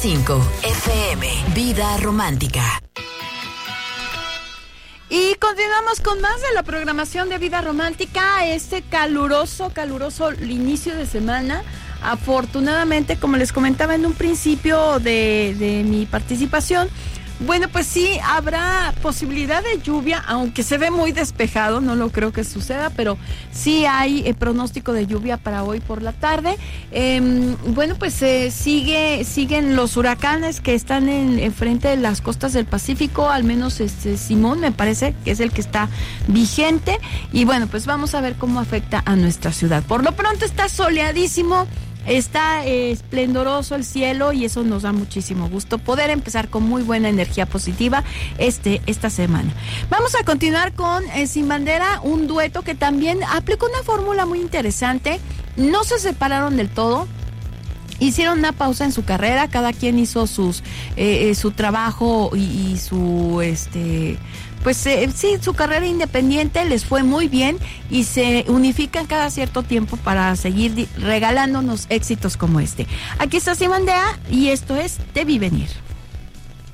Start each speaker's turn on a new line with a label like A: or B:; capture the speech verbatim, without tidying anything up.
A: cinco F M, Vida Romántica.
B: Y continuamos con más de la programación de Vida Romántica, este caluroso, caluroso inicio de semana. Afortunadamente, como les comentaba en un principio de, de mi participación, bueno, pues sí, habrá posibilidad de lluvia, aunque se ve muy despejado, no lo creo que suceda, pero sí hay eh, pronóstico de lluvia para hoy por la tarde. Eh, bueno, pues eh, sigue, siguen los huracanes que están en, en frente de las costas del Pacífico, al menos este Simón me parece que es el que está vigente, y bueno, pues vamos a ver cómo afecta a nuestra ciudad. Por lo pronto está soleadísimo. Está eh, esplendoroso el cielo y eso nos da muchísimo gusto poder empezar con muy buena energía positiva este esta semana. Vamos a continuar con eh, Sin Bandera, un dueto que también aplicó una fórmula muy interesante. No se separaron del todo. Hicieron una pausa en su carrera, cada quien hizo sus eh, eh, su trabajo y, y su este pues eh, sí, su carrera independiente les fue muy bien y se unifican cada cierto tiempo para seguir di- regalándonos éxitos como este. Aquí está Sin Bandera y esto es Te Vi Venir.